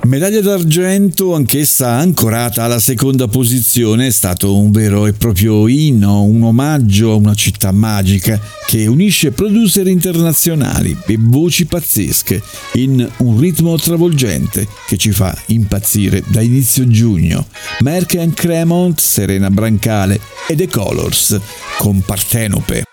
Medaglia d'argento, anch'essa ancorata alla seconda posizione, è stato un vero e proprio inno, un omaggio a una città magica che unisce producer internazionali e voci pazzesche in un ritmo travolgente che ci fa impazzire da inizio giugno. Merck and Cremont, Serena Brancale e The Colors con Partenope.